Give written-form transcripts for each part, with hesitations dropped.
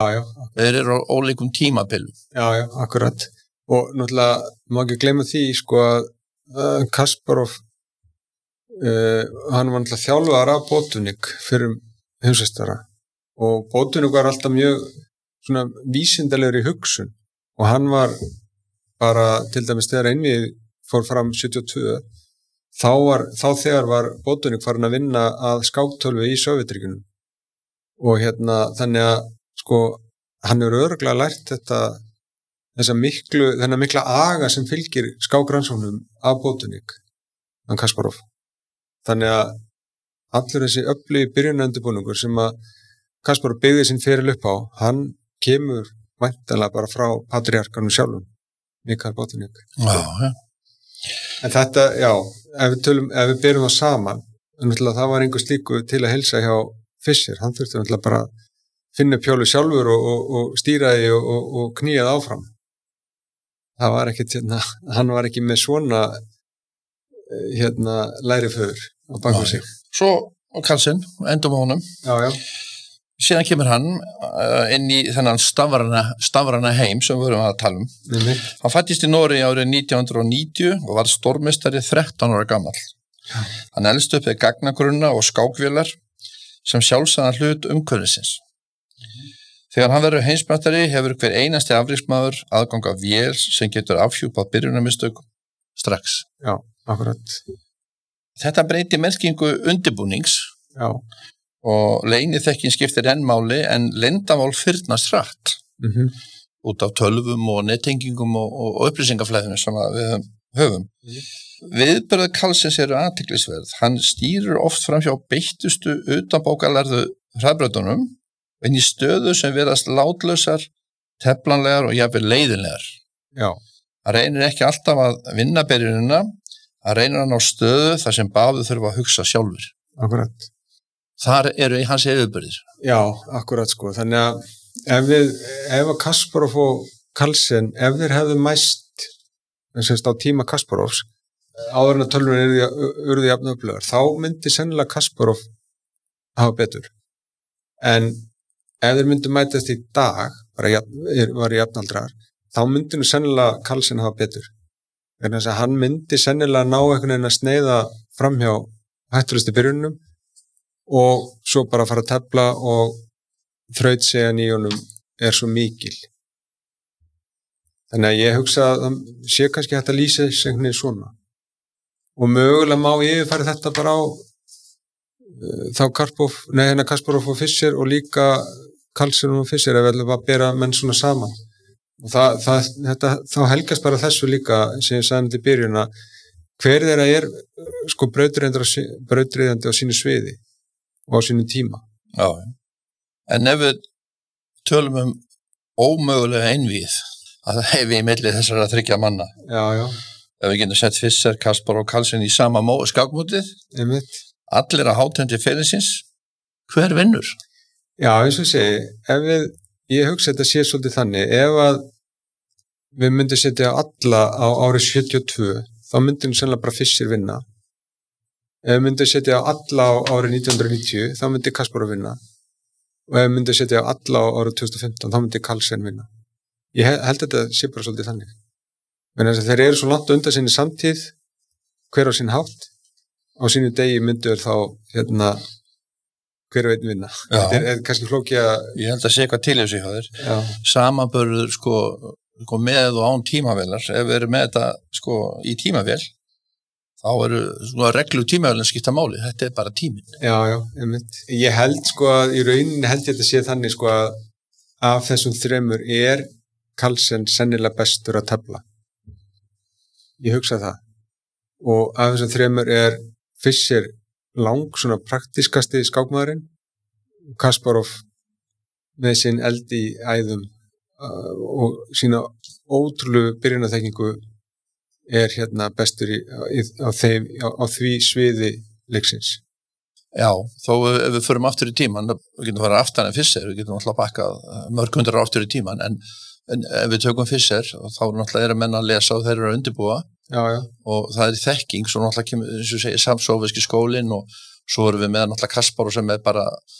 já. Þeir eru á ólíkum tímapilum. Já, akkurat. Og náttúrulega, má ekki gleyma því, sko, að Kasparov, hann var náttúrulega þjálfaður af Botvinnik fyrir heimsmeistara og Botvinnik var alltaf mjög svona vísindalegur í hugsun og hann var bara, til dæmis þegar einvið fór fram 72, þá þegar var Botvinnik farin að vinna að skáktölvu í Sovétríkjunum og þannig að sko, hann er örugglega lært þennan mikla aga sem fylgir skákrannsóknum af Botvinnik, hann Kasparov. Þannig að allur þessi öflugi byrjunarundirbúningur sem að Kasparov byggði sinn feril upp á, hann kemur væntanlega bara frá patriarkanum sjálfum, Mikael Botvinnik. Já. En þetta, já, ef við byrjum það saman, það var einhver slíku til að heilsa hjá Fischer, hann þurfti náttúrulega bara að finna pjólu sjálfur og stýra því og knýja það áfram. Það var ekkert, hann var ekki með svona læriföður á baku sig. Svo Carlsen, endum á honum. Já. Síðan kemur hann inn í þennan stafrana heim sem við vorum að tala um. Hann fæddist í Noregi árið 1990 og var stórmeistari 13 ára gamall. Já. Hann elst upp við gagnagrunna og skákvélar sem sjálfsagðan hlut umhverfisins. Þegar hann verður heimsmeistari hefur hver einasti afreksmaður aðgang að vél sem getur afhjúpað byrjunarmistök strax. Já, akkurat. Þetta breyti merkingu undirbúnings. Já. Og leyniþekking skiptir enn máli en leyndamál fyrnast hratt út af tölvum og nettengingum og upplýsingaflæðinu sem við höfum. Viðbrögð Carlsens eru athyglisverð. Hann stýrir oft fram hjá beittustu utanbókarlærðu hraðbrautunum inn í stöðu sem virðast látlausar, teflanlegar og jafnvel leiðinlegar. Já. Hann reynir ekki alltaf að vinna byrjunina, hann reynir hann á stöðu þar sem báðu þurfa að hugsa sjálfur. Akkurat. Þar eru hans yfirbyrðir. Já, akkurat sko. Þannig að ef Kasparov og Carlsen, ef þeir hefðu mæst á tíma Kasparovs, áður en að tölvunni urðu jafn öflugar, þá myndi sennilega Kasparov hafa betur. En ef þeir myndi mætast í dag, var jafnaldrar, þá myndi nú sennilega Carlsen hafa betur. Þannig að hann myndi sennilega ná einhvern veginn að sneiða framhjá hættulegustu byrjunum og svo bara fara að tefla og þrautseigjan í honum svo mikil. Þannig að ég hugsa að það sé kannski hægt að lýsa þessi svona. Og mögulega má yfirfæra þetta bara á þá Kasparov og Fischer og líka Carlsen og Fischer ef við ætlum að bera menn svona saman. Og þá helgast bara þessu líka sem ég sagði til byrjun að hver þeirra sko brautryðjandi á sínu sviði og á sínu tíma. Já. En ef við tölum ómögulega einvíð að það hefi í milli þessara 3 manna. Já. Ef við getum sett Fischer, Kasparov og Carlsen í sama skákmótið, allir að hátendi ferilsins, hver vinnur? Já, eins og segi, ég hugsa þetta sé svolítið þannig, ef að við myndum setja alla á árið 72, þá myndum sennilega bara Fischer vinna. Ef við myndum setja alla á árið 1990, þá myndi Kasparov vinna. Og ef við myndum setja alla á árið 2015, þá myndi Carlsen vinna. Ég held þetta sé bara svolítið þannig. Men þess að þeir eru svo langt undan sinni samtíð, hver á sinn hátt, á sínu degi myndu þá hver veit vinna. Þetta er kannski flókið að... Ég held að sé eitthvað til þessu hjá þér. Samanburður sko með og án tímavélar. Ef við erum með þetta sko í tímavél, þá eru svona reglu tímavélinn skipta máli. Þetta er bara tíminn. Já, einmitt. Ég held sko að í rauninni held ég þetta sé þannig sko að af þessum 3 Carlsen sennilega bestur að tefla. Ég hugsa það. Og af þessum 3 Fischer svona praktiskasti skákmaðurinn, Kasparov með sinn eld í æðum og sína ótrúlegu byrjunarþekkingu bestur á því sviði leiksins. Já, þó ef við förum aftur í tíman, við getum farið aftan en Fischer, við getum alltaf bakkað mörg 100 aftur í tíman, en ef við tökum Fischer, þá náttúrulega menn að lesa og þeir eru að undirbúa. Já. Og það í þekking, svo náttúrulega kemur, eins og segir, samsófiski skólinn og svo erum við með náttúrulega Kasparov sem bara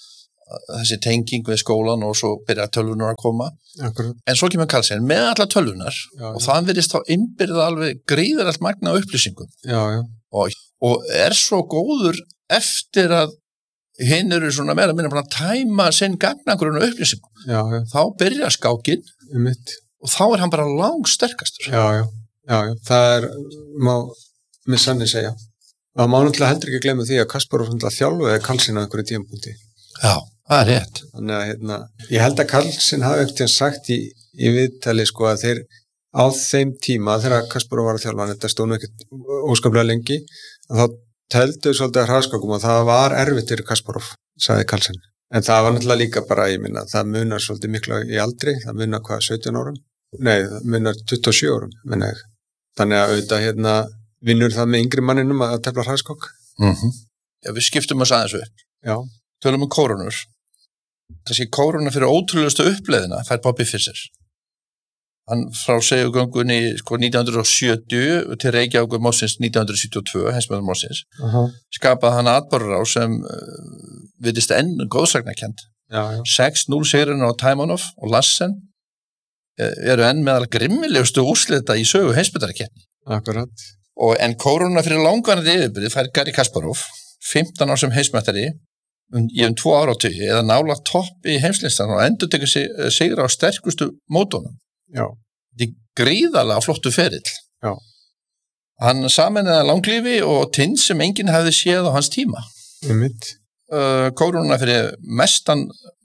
þessi tenging við skólan og svo byrja tölvunar að koma. Akkurat. En svo kemur Carlsen með alla tölvunar og það virðist þá innbyrða alveg gríðarlegt magna upplýsingum. Já. Og svo góður eftir að hinn eru svona meira minna búin að tæma sinn gagnagrunn og upplýsingum. Já. Þá byrja skákin og þá hann bara langsterkastur. Já. Það má með sanni segja. Það má náttúrulega heldur ekki glemma því að Kasparov þjálfaði Carlsen á einhverju tímapunkti. Já, það rétt. Þannig að ég held að Carlsen hafi ekkert sagt í viðtali sko að þeir á þeim tíma þegar Kasparov var að þjálfa, þetta stóð nú ekkert óskaplega lengi, að þá teldu svolítið að hraðskákum og það var erfitt fyrir Kasparov, sagði Carlsen. En það var náttúrulega líka bara, ég minna, það munar svolítið mikla í aldri, það munar 17 árum? Nei, það munar 27 árum, minna ég. Þannig að auðvitað vinnur það með yngri manninum að tefla hraðskák? Já, við skiptum að aðeins upp. Já. Tölum kórunur. Þessi kóruna fyrir ótrúlegustu uppleiðina fær Bobby Fischer. Hann frá segugöngunni 1970 til Reykjavíkur mótsins 1972, heimsmeðar mótsins, skapaði hann atborður á sem virðist enn góðsagnarkennd. 6-0 sigurinn á Taimanov og Lassen eru enn meðal grimmilegustu úrslita í sögu heimsmeðarkenni. Akkurat. En kóruna fyrir langvarandi yfirbyrði fær Garri Kasparov 15 ár sem heimsmeistari í 2 áratugi eða nálægt topp í heimslistan og endurtekur sigra á sterkustu mótunum. Já. Þetta er gríðarlega flottu ferill. Já. Hann sameinaði langlífi og tind sem enginn hefði séð á hans tíma. Kóruna fyrir mestan,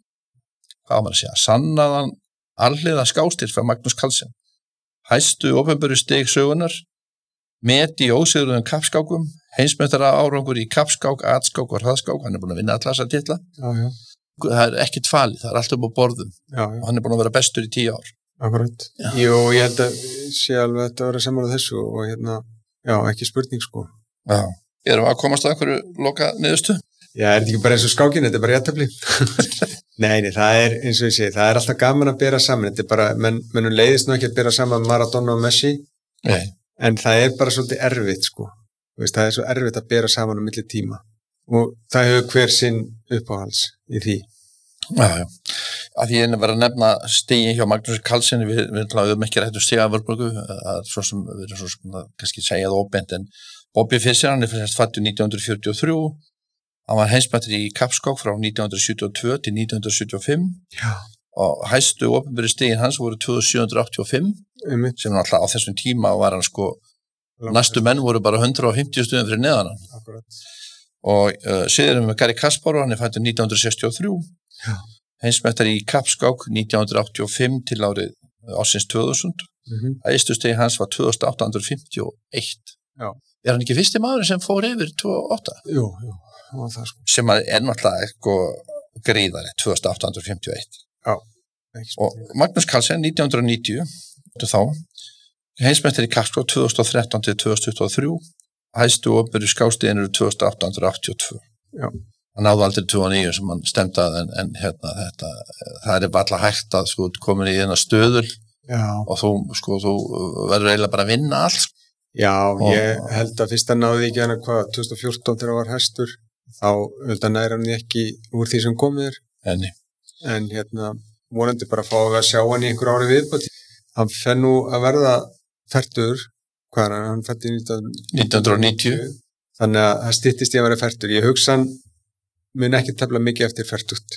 hvað maður að segja, sannaðan alhliða skástýr fyrir Magnús Carlsen. Hæstu opinberu stig sögunar, meti í ósigruðum kappskákum, heimsmeistara árangur í kappskák, atskák og hraðskák, hann er búin að vinna alla þessa titla. Já. Það er ekkert falið, það er allt upp á borðum. Já. Og hann er búin að vera bestur í 10 ár. Akkurat. Jú, ég held að sé alveg þetta að vera saman á þessu og ekki spurning sko. Já. Erum við að komast að einhverju loka niðurstu? Já, er þetta ekki bara eins og skákin, þetta er bara jafntefli. Nei, það er eins og ég segi, það er alltaf gaman að bera saman, þetta er bara, mennum leiðist nú ekki að bera saman Maradona og Messi. Nei. En það er bara svolítið erfitt sko. Það er svo erfitt að bera saman á milli tíma og það hefur hver sinn uppáhalds í því. Já. Að því ég var að nefna stigin hjá Magnús Carlsen, við höfum ekki rætt stiga af Völbruggu, svo sem við erum svo kannski segjað óbent, en Bobby Fischer, hann er fæddur 1943, hann var heimsmeistari í kappskák frá 1972 til 1975. Já. Og hæstu opinberu stigin hans voru 2785, sem alltaf á þessum tíma var hann sko, næstu menn voru bara 150 stöðum fyrir neðan hann. Akkurat. Og síðan með Garri Kasparov, hann er fæddur 1963, heimsmeistari í kappskák 1985 til árið ársins 2000, hæstu stigin hans var 2851. Já. Er hann ekki fyrsti maður sem fór yfir 28? Jú, það sko. Sem er náttúrulega eitthvað gríðari, 2851. Já. Og Magnús Carlsen 1990 þá heimsmeistari í kappskák 2013 til 2023, hæstu opinberu skákstigin eru 2882. Já. Hann náði aldrei 2009 sem hann stemtaði en þetta, það er bara alltaf hægt að sko komin í eina stöðul. Já. Og þú verður eiginlega bara að vinna allt. Já, ég held að fyrst að náði ekki hana 2014 þegar hann var hæstur, þá næra hann ekki úr því sem komið er. En vonandi bara að fá að sjá hann í einhver ári viðbútt. Hann fer nú að verða fertur, hvað er hann fætti 1990. Þannig að það styttist í að vera fertur. Ég hugsa hann mun ekki tefla mikið eftir fertugt.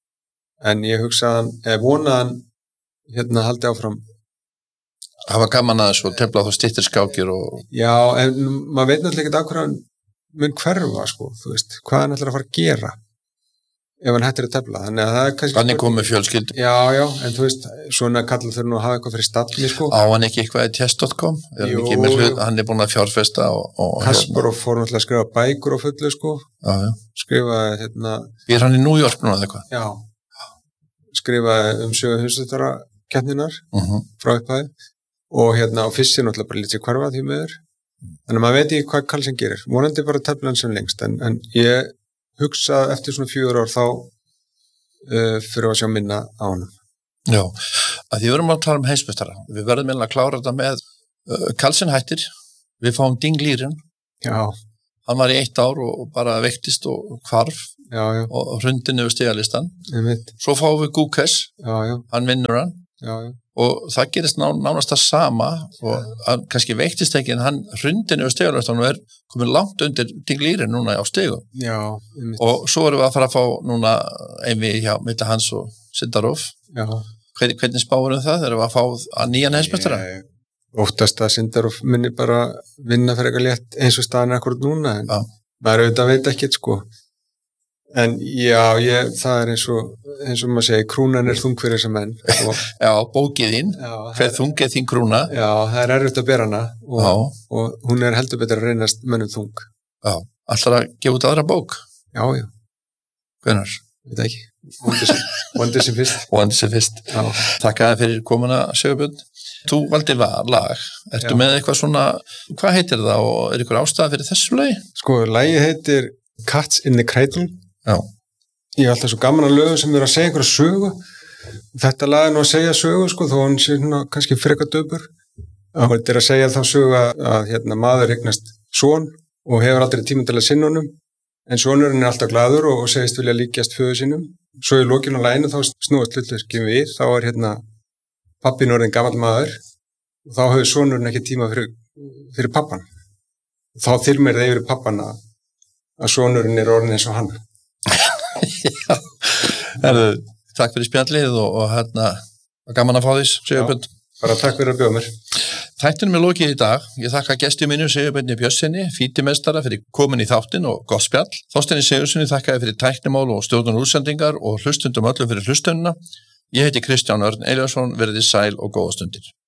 En ég hugsa hann, vona hann haldi áfram. Það var gaman að svo tefla þá styttir skákir og... Já, en maður veit náttúrulega ekki af hverju hann mun hverfa, sko, þú veist, hvað hann ætlar að fara að gera ef hann hættir að tefla. Þannig að það er kannski... Hann er komið fjölskyld. Já, en þú veist, svona kallar þurfa nú að hafa eitthvað fyrir stafni, sko. Á hann ekki eitthvað í test.com? Jú. Hann er búin að fjárfesta og Kasparov fór náttúrulega að skrifa bækur á fullu, sko. Já. Skrifaði, Er hann í New York núna eða eitthvað? Já. Skrifaði sögu hússtættarakeppninnar frá upphæði. Og og fyrst náttúrulega bara lítið hverfa því miður. Þannig að maður veit ekki hvað Carlsen gerir. Vonandi bara tefla hann sem lengst, en ég hugsa eftir svona 4 ár þá fyrir að sjá minna á hann. Já, að því við erum að tala heimsmeistara. Við verðum meðal að klára þetta með Carlsen hættir, við fáum Ding Liren. Já. hann var í 1 ár og bara veiktist og hvarf já, og hrundin yfir stigalistan. einmitt, Svo fáum við Gúkes, já, hann vinnur hann já, og það gerist nánast það sama og hann kannski veiktist ekki en hann hrundin yfir stigalistan og komin langt undir Dinglýri núna á stigum. já, einmitt, Og svo erum við að fara að fá núna einvið hjá milli hans og Sindarof. já. Hvernig spáum það? Erum við að fá að nýjan heimsmeistara? Ég óttast að Sindarof minni bara vinna fyrir eitthvað létt eins og staðan akkurat núna, en Já. maður auðvitað veit ekkert, sko. En já, það er eins og maður segi, krúnan er þung fyrir þessa menn. Og, Já, bókið þín, já, hver þungið þín krúna. já, það er erfitt að bera hana Já, og hún er heldur betur að reynast mönnum þung. já. Ætlar að gefa út aðra bók? Já, Hvenær? veit ekki. Vondir sem fyrst. Og sem fyrst. Já. Takk að fyrir komuna, Sigurbjörn. Þú valdi lag. Ertu Já. með eitthvað svona, hvað heitir það og er ykkur ástæða fyrir þessu lagi? Sko, lagið heitir Cats in the Cradle. Já. Ég er alltaf svo gaman að lögum sem eru að segja einhverja sögu. Þetta lag er nú að segja sögu, sko, þó hann sé svona kannski frekar döpur. Þetta er að segja þá sögu að maður eignast son og hefur aldrei tíma til að sinna honum, en sonurinn er alltaf glaður og segist vilja líkjast föður sínum. Svo í lokinu á laginu þá snúast hlutverkið við, þá er pappinn orðinn gamall maður og þá hefur sonurinn ekki tíma fyrir pappan. Þá þyrmir það yfir pappan að sonurinn er orðinn eins og hann. Já. Takk fyrir spjallið og gaman að fá þess, Sigurbjörn. Bara takk fyrir að bjóða mér. Þættinum er lokið í dag. Ég þakka gesti mínu Sigurbjörni Björnssyni, fítimestara, fyrir komin í þáttinn og gott spjall. Þorsteini Sigurðssyni þakkaði fyrir tæknimál og stjórnun útsendingar og hlustundum öllum fyrir hlustunina. Ég heiti Kristján Örn Elíasson, verið sæl og góða stundir.